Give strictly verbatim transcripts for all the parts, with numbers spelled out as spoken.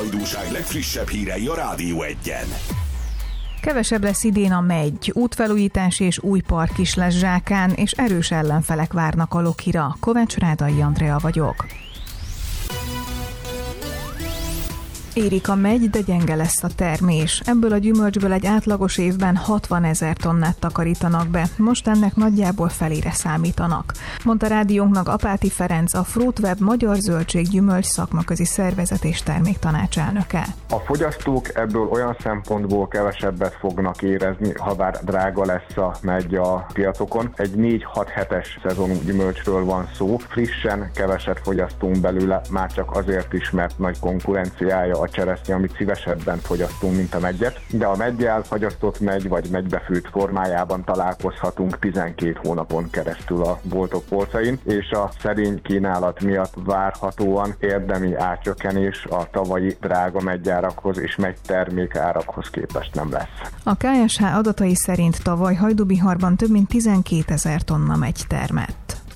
Hajdúság legfrissebb hírei a Rádió Egyen. Kevesebb lesz idén a megy, útfelújítás és új park is lesz Zsákán, és erős ellenfelek várnak a Lokira. Kovács Rádai Andrea vagyok. Érik a megy, de gyenge lesz a termés. Ebből a gyümölcsből egy átlagos évben hatvanezer tonnát takarítanak be, most ennek nagyjából felére számítanak, mondta rádiónknak Apáti Ferenc, a Fruitweb Magyar Zöldség Gyümölcs Szakmaközi Szervezet és Terméktanácselnöke. A fogyasztók ebből olyan szempontból kevesebbet fognak érezni, ha bár drága lesz a megy a piacokon. Egy négy-hat hetes szezonú gyümölcsről van szó, frissen keveset fogyasztunk belőle, már csak azért is, mert nagy konkurenciája a cseresznye, amit szívesebben fogyasztunk, mint a meggyet, de a meggyel fagyasztott megy vagy megybefőtt formájában találkozhatunk tizenkét hónapon keresztül a boltok polcain, és a szerény kínálat miatt várhatóan érdemi árcsökkenés a tavalyi drága meggyárakhoz és megytermékárakhoz képest nem lesz. A ká es há adatai szerint tavaly Hajdúbiharban több mint tizenkétezer tonna megy termett.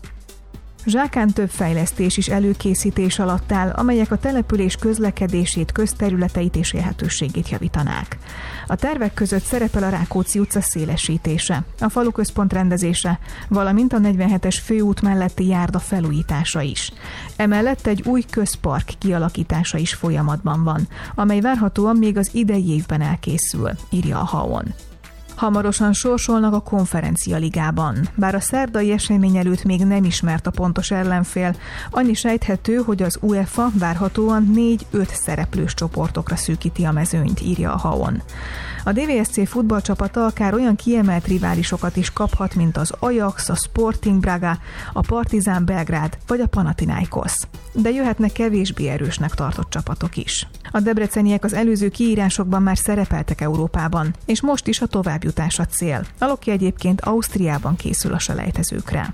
Zsákán több fejlesztés is előkészítés alatt áll, amelyek a település közlekedését, közterületeit és élhetőségét javítanák. A tervek között szerepel a Rákóczi utca szélesítése, a faluközpont rendezése, valamint a negyvenhetes főút melletti járda felújítása is. Emellett egy új közpark kialakítása is folyamatban van, amely várhatóan még az idei évben elkészül, írja a há o en. Hamarosan sorsolnak a Konferencia Ligában. Bár a szerdai esemény előtt még nem ismert a pontos ellenfél, annyi sejthető, hogy az UEFA várhatóan négy-öt szereplős csoportokra szűkíti a mezőnyt, írja a há o en. A dé vé es cé futballcsapata akár olyan kiemelt riválisokat is kaphat, mint az Ajax, a Sporting Braga, a Partizán Belgrád vagy a Panathinaikos. De jöhetnek kevésbé erősnek tartott csapatok is. A debreceniek az előző kiírásokban már szerepeltek Európában, és most is a továbbjutás a cél. A Loki egyébként Ausztriában készül a selejtezőkre.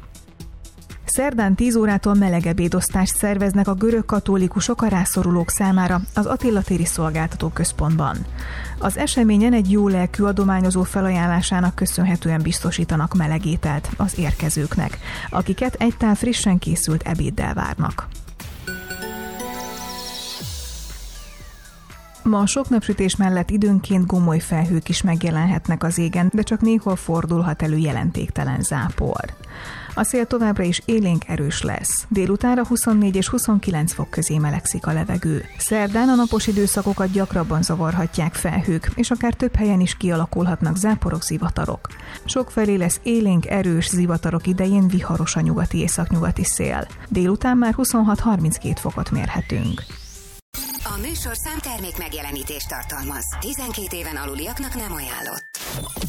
Szerdán tíz órától melegebédosztást szerveznek a görög katolikusok a rászorulók számára az Attila téri szolgáltató központban. Az eseményen egy jó lelkű adományozó felajánlásának köszönhetően biztosítanak melegételt az érkezőknek, akiket egy tál frissen készült ebéddel várnak. Ma a sok napsütés mellett időnként gomoly felhők is megjelenhetnek az égen, de csak néhol fordulhat elő jelentéktelen zápor. A szél továbbra is élénk erős lesz. Délutánra huszonnégy és huszonkilenc fok közé melegszik a levegő. Szerdán a napos időszakokat gyakrabban zavarhatják felhők, és akár több helyen is kialakulhatnak záporok, zivatarok. Sokfelé lesz élénk erős zivatarok idején viharos a nyugati északnyugati szél. Délután már huszonhat-harminckét fokot mérhetünk. A műsorszám termék megjelenítést tartalmaz. tizenkét éven aluliaknak nem ajánlott.